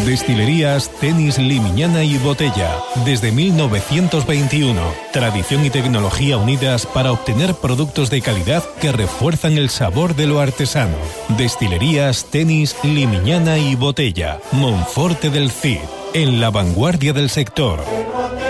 Destilerías Tenis Limiñana y Botella. Desde 1921. Tradición y tecnología unidas para obtener productos de calidad que refuerzan el sabor de lo artesano. Destilerías Tenis Limiñana y Botella. Monforte del Cid. En la vanguardia del sector.